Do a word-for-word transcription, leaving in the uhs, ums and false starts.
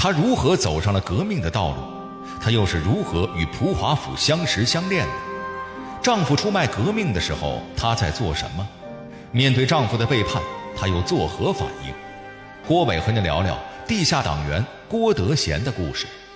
他如何走上了革命的道路？他又是如何与蒲华府相识相恋的？丈夫出卖革命的时候，她在做什么？面对丈夫的背叛，她又作何反应？郭伟和您聊聊地下党员郭德贤的故事。